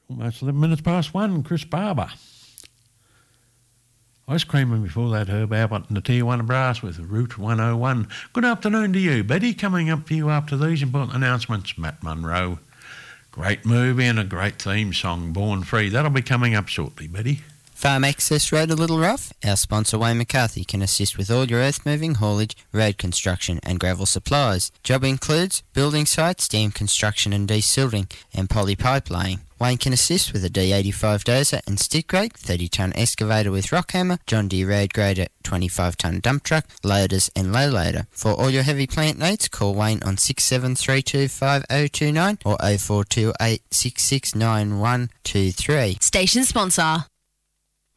Almost 11 minutes past 1, Chris Barber. Ice creaming before that, Herb Abbott and the Tijuana Brass with Route 101. Good afternoon to you, Betty. Coming up for you after these important announcements, Matt Munro. Great movie and a great theme song, Born Free. That'll be coming up shortly, Betty. Farm Access Road a Little Rough. Our sponsor Wayne McCarthy can assist with all your earth moving, haulage, road construction and gravel supplies. Job includes building sites, dam construction and desilting and poly pipe laying. Wayne can assist with a D85 dozer and stick rake, 30-tonne excavator with rock hammer, John Deere road grader, 25-tonne dump truck, loaders and low loader. For all your heavy plant needs, call Wayne on 67325029 or 0428 669123. Station sponsor.